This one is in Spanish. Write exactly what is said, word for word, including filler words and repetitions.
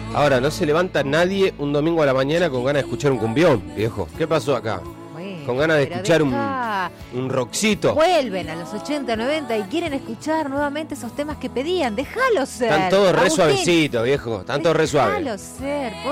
Ahora, no se levanta nadie un domingo a la mañana con ganas de escuchar un cumbión, viejo. ¿Qué pasó acá? Bueno, Con ganas de pero escuchar un, dejá. un rockcito. Vuelven a los ochenta, noventa y quieren escuchar nuevamente esos temas que pedían. Déjalos ser. Están todos re Agustín, suavecitos, viejo. Están todos re suaves. déjalos ser.